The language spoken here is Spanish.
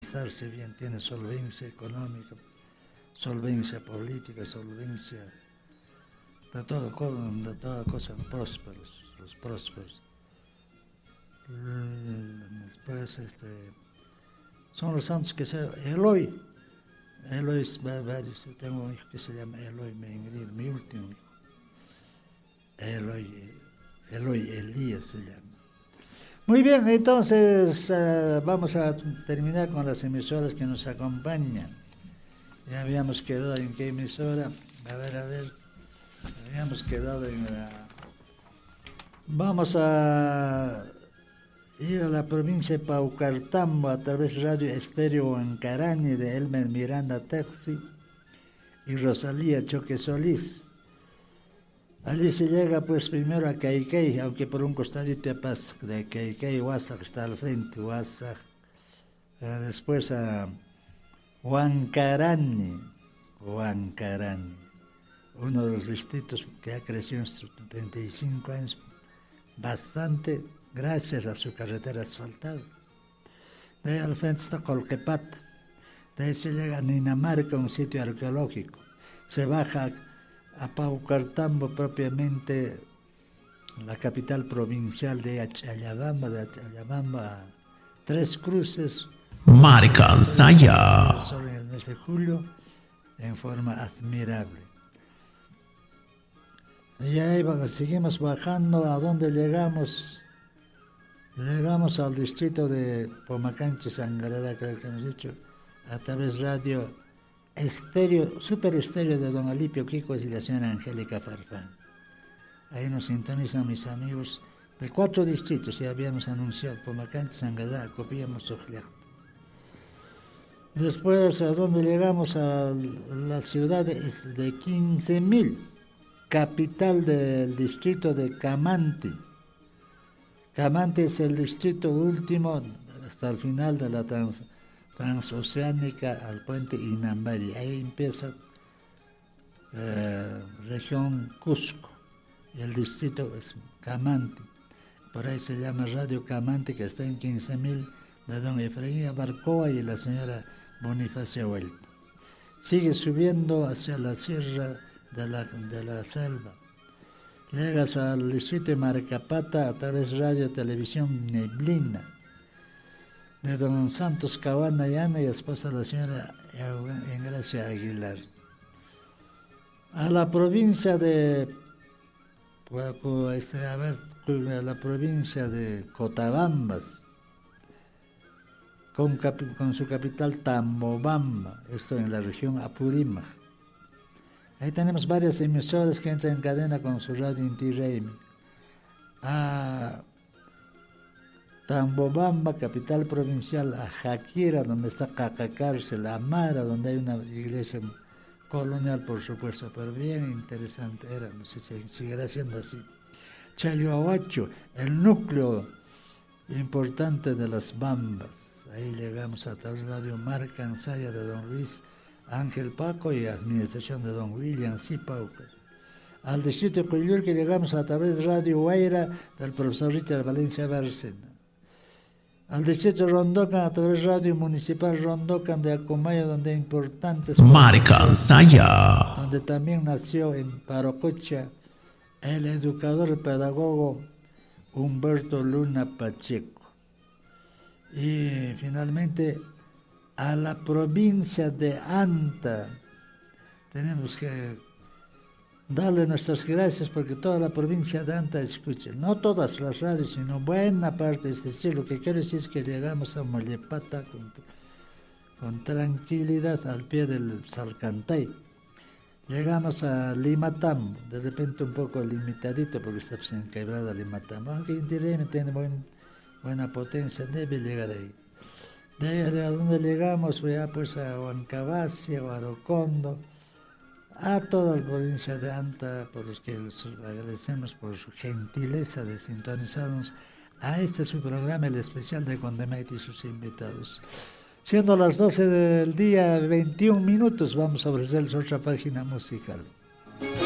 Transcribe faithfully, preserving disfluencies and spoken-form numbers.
estarse bien, tiene solvencia económica, solvencia política, solvencia de todo, de toda cosa, prósperos, los prósperos. Después, este, son los santos que se, Eloy, Eloy es varios, yo tengo un hijo que se llama Eloy Mengrid, mi último hijo, Eloy, Eloy Elías se llama. Muy bien, entonces uh, vamos a terminar con las emisoras que nos acompañan. Ya habíamos quedado en qué emisora, a ver, a ver, habíamos quedado en la... Vamos a ir a la provincia de Paucartambo a través de Radio Estéreo Huancarani de Elmer Miranda Taxi y Rosalía Choque Solís. Allí se llega pues primero a Caiquey, aunque por un costadito pasa de Caiquey, Huasac está al frente, Huasac. Eh, después a Huancarani, Huancarani, uno de los distritos que ha crecido en estos treinta y cinco años bastante gracias a su carretera asfaltada. De ahí al frente está Colquepata, de ahí se llega a Ninamarca, un sitio arqueológico. Se baja a Paucartambo, propiamente la capital provincial de Achayabamba, de Achayabamba, Tres Cruces. Maricansaya. Solo en el mes de julio, en forma admirable. Y ahí seguimos bajando, ¿a dónde llegamos? Llegamos al distrito de Pomacanchi, Sangarara, creo que hemos dicho, a través radio estéreo, super estéreo de don Alipio Quicos y la señora Angélica Farfán. Ahí nos sintonizan mis amigos de cuatro distritos, ya habíamos anunciado, Pomacanchi, Sangarara, Copiamos, Sojliac. Después, ¿a dónde llegamos? A la ciudad de quince mil, capital del distrito de Camanti. Camanti es el distrito último hasta el final de la trans, transoceánica al puente Inambari. Ahí empieza eh, región Cusco y el distrito es Camanti. Por ahí se llama Radio Camanti, que está en quince mil, de don Efraín Barcoa y la señora Bonifacia Huelpa. Sigue subiendo hacia la sierra de la, de la selva. Llegas al distrito de Maracapata a través de Radio Televisión Neblina, de don Santos Cabana Llana y esposa de la señora Engracia Aguilar. A la provincia de a ver, a la provincia de Cotabambas, con, capi, con su capital Tambobamba, esto en la región Apurímac. Ahí tenemos varias emisoras que entran en cadena con su radio Inti Raymi. A Tambobamba, capital provincial, a Jaquira, donde está Cacacárcel, a Mara, donde hay una iglesia colonial, por supuesto, pero bien interesante era, no sé si seguirá siendo así. Chayoahuacho, el núcleo importante de las Bambas. Ahí llegamos a través de Radio Maricansaya de don Luis Ángel Paco y administración de don William Zipauca. Al distrito de Cuyul, que llegamos a través de Radio Guaira del profesor Richard Valencia Bárcena. Al distrito de Rondocan a través de Radio Municipal Rondocan de Acomayo, donde hay importantes... Maricansaya. Donde también nació en Parococha el educador pedagogo Humberto Luna Pacheco. Y finalmente a la provincia de Anta. Tenemos que darle nuestras gracias porque toda la provincia de Anta escucha. No todas las radios, sino buena parte de este estilo. Lo que quiero decir es que llegamos a Mollepata con, con tranquilidad al pie del Salcantay. Llegamos a Limatambo, de repente un poco limitadito porque está pues, en quebrada Limatambo. Aunque Inti tiene buen, buena potencia, debe llegar ahí. De ahí a donde llegamos, ya pues a Huancavazia, Guarocondo, a toda la provincia de Anta, por los que les agradecemos por su gentileza de sintonizarnos a este su programa, el especial de Condemate y sus invitados. Siendo las doce del día, veintiún minutos, vamos a ofrecerles otra página musical.